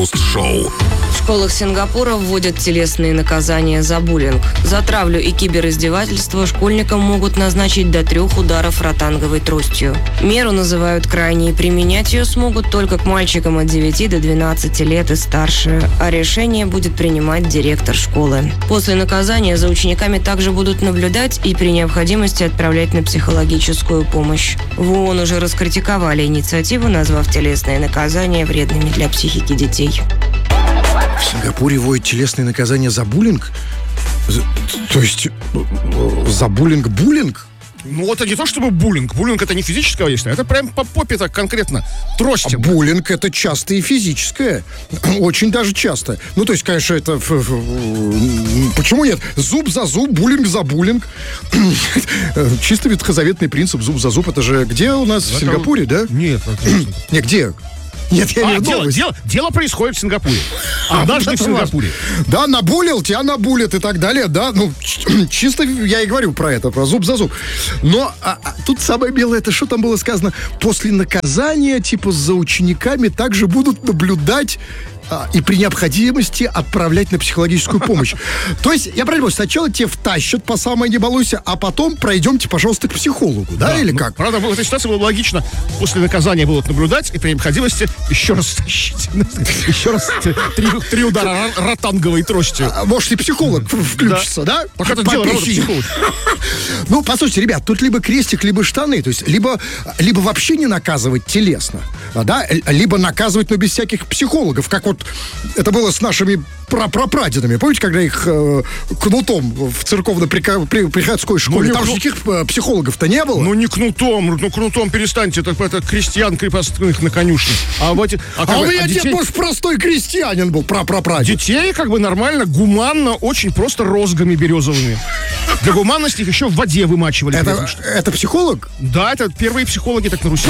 Крем-хруст-шоу. В школах Сингапура вводят телесные наказания за буллинг. За травлю и кибериздевательство школьникам могут назначить до 3 ударов ротанговой тростью. Меру называют крайней, применять ее смогут только к мальчикам от 9 до 12 лет и старше, а решение будет принимать директор школы. После наказания за учениками также будут наблюдать и при необходимости отправлять на психологическую помощь. В ООН уже раскритиковали инициативу, назвав телесные наказания вредными для психики детей. В Сингапуре вводят телесные наказания за буллинг? То есть за буллинг? Ну, это не то чтобы буллинг. Буллинг — это не физическое воздействие, это прям по попе так конкретно тростью. А буллинг — это часто и физическое. Очень даже часто. Ну, то есть, конечно, это... Почему нет? Зуб за зуб, буллинг за буллинг. Чисто ветхозаветный принцип зуб за зуб. Это же где у нас? В Сингапуре, да? Нет. Нет, где? Нет, я не дело происходит в Сингапуре. Однажды в Сингапуре. Да, набулил, тебя набулят и так далее, да. Ну, чисто я и говорю про это, про зуб за зуб. Но тут самое белое, это что там было сказано? После наказания, типа, за учениками также будут наблюдать и при необходимости отправлять на психологическую помощь. То есть, я правильно понимаю, сначала тебя втащат по самой не балуйся, а потом пройдемте, пожалуйста, к психологу, да, или как? Правда, в этой ситуации было логично. После наказания будут наблюдать и при необходимости еще раз тащить. Еще раз 3 удара ротанговой тростью. Может, и психолог включится, да? Пока это дело работает психолог. Ну, послушайте, ребят, тут либо крестик, либо штаны. То есть, либо вообще не наказывать телесно, да, либо наказывать, но без всяких психологов, как вот это было с нашими прапрадедами. Помните, когда их кнутом в церковно-приходской школе? Там же никаких психологов-то не было. Ну, не кнутом. Ну, кнутом перестаньте. Это крестьян крепостных на конюшне. А у меня дед, может, простой крестьянин был, прапрадед. Детей как бы нормально, гуманно, очень просто розгами березовыми. Для гуманности их еще в воде вымачивали. Это психолог? Да, это первые психологи так на Руси.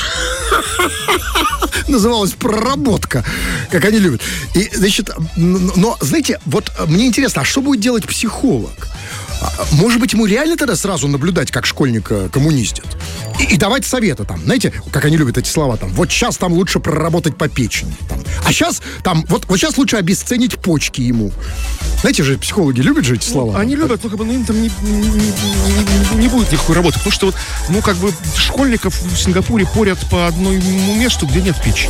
Называлась проработка, как они любят. И, значит, но, знаете, вот мне интересно, а что будет делать психолог? Может быть, ему реально тогда сразу наблюдать, как школьника коммунистят? И давать советы там, знаете, как они любят эти слова там. Вот сейчас там лучше проработать по печени. Там. А сейчас там, вот сейчас лучше обесценить почки ему. Знаете же, психологи любят же эти слова. Они любят, но как бы им там не будет никакой работы. Потому что вот, ну, как бы школьников в Сингапуре порят по одному месту, где нет печени.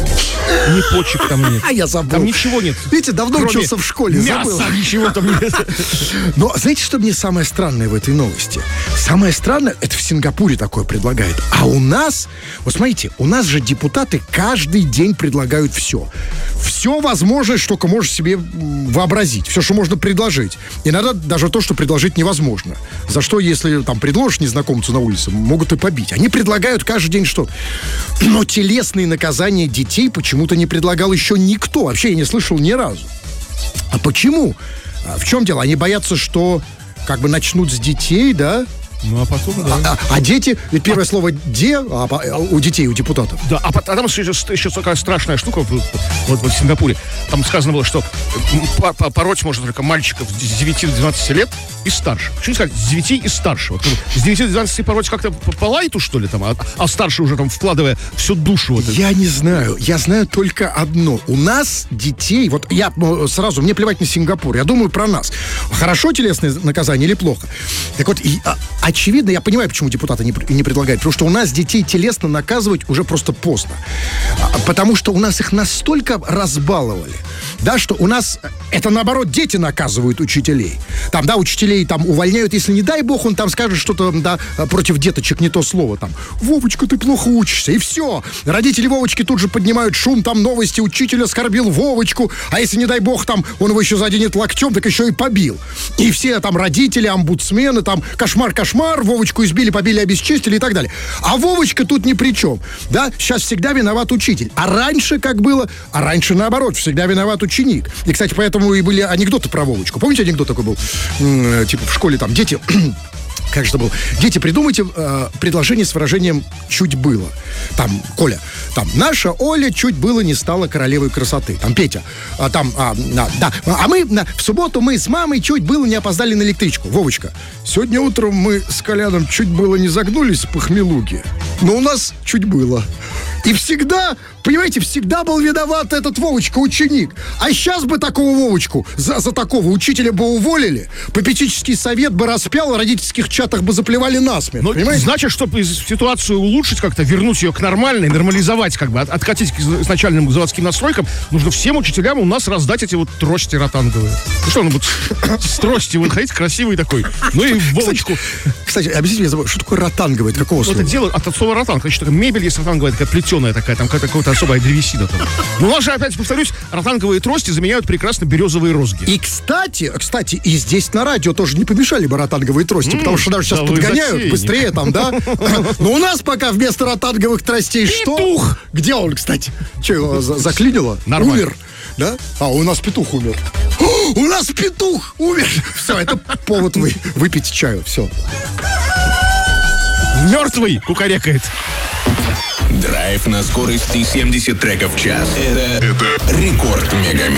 Ни почек там нет. А я забыл. Там ничего нет. Видите, давно учился в школе, забыл. Мяса, ничего там нет. Но знаете, что мне самое странное в этой новости? Самое странное, это в Сингапуре такое предлагают. А у нас, вот смотрите, у нас же депутаты каждый день предлагают все. Все возможное, что только можешь себе вообразить. Все, что можно предложить. Иногда даже то, что предложить невозможно. За что, если там предложишь незнакомцу на улице, могут и побить. Они предлагают каждый день что. Но телесные наказания детей почему-то не предлагал еще никто. Вообще я не слышал ни разу. А почему? В чем дело? Они боятся, что как бы начнут с детей, да? Ну, а потом, да. А дети, ведь первое слово «де» у детей, у депутатов. Да, а там еще такая страшная штука вот в Сингапуре. Там сказано было, что пороть можно только мальчиков с 9 до 12 лет и старше. Что не сказать, с 9 и старше. Вот, с 9 до 12 пороть как-то по лайту, что ли, там, а старше уже там вкладывая всю душу. Вот я не знаю. Я знаю только одно. У нас детей, вот я сразу, мне плевать на Сингапур, я думаю про нас. Хорошо телесное наказание или плохо? Так вот, очевидно, я понимаю, почему депутаты не предлагают, потому что у нас детей телесно наказывать уже просто поздно. Потому что у нас их настолько разбаловали, да, что у нас это, наоборот, дети наказывают учителей. Там, да, учителей там увольняют, если, не дай бог, он там скажет что-то, да, против деточек, не то слово, там, Вовочка, ты плохо учишься, и все. Родители Вовочки тут же поднимают шум, там, новости, учитель оскорбил Вовочку, а если, не дай бог, там, он его еще заденет локтем, так еще и побил. И все там родители, омбудсмены, там, кошмар, Вовочку избили, побили, обесчестили и так далее. А Вовочка тут ни при чем. Да, сейчас всегда виноват учитель. А раньше как было? А раньше наоборот, всегда виноват ученик. И, кстати, поэтому и были анекдоты про Вовочку. Помните, анекдот такой был? Типа в школе там дети... Как же это было? Дети, придумайте предложение с выражением «чуть было». Там, Коля, там, наша Оля чуть было не стала королевой красоты. Там, Петя, в субботу мы с мамой чуть было не опоздали на электричку. Вовочка, сегодня утром мы с Коляном чуть было не загнулись в похмелуге. но у нас чуть было. И всегда, понимаете, всегда был виноват этот Вовочка, ученик. А сейчас бы такого Вовочку, за такого учителя бы уволили, попечительский совет бы распял, в родительских чатах бы заплевали насмерть, Но понимаете? значит, чтобы ситуацию улучшить как-то, вернуть ее к нормальной, нормализовать, как бы, откатить к изначальным заводским настройкам, нужно всем учителям у нас раздать эти вот трости ротанговые. Ну что, он будет с трости выходить, красивый такой. Ну и Вовочку. Кстати, объясните мне, что такое ротанговый, от какого слова? Это дело от слова ротанг. Значит, такая мебель есть ротанговая, такая плетеная такая, там какая-то особая древесина. Там. Но у нас же, опять повторюсь, ротанговые трости заменяют прекрасно березовые розги. И, кстати, и здесь на радио тоже не помешали бы ротанговые трости, потому что даже сейчас да вы подгоняют затейник. быстрее там, да? Но у нас пока вместо ротанговых тростей что? Петух! Где он, кстати? Че, его заклинило? Нормально. Умер? Да? А, у нас петух умер. О, у нас петух умер! Все, это повод выпить чаю, все. Мертвый кукарекает. Драйв на скорости 70 треков в час. Это рекорд Мегамикс.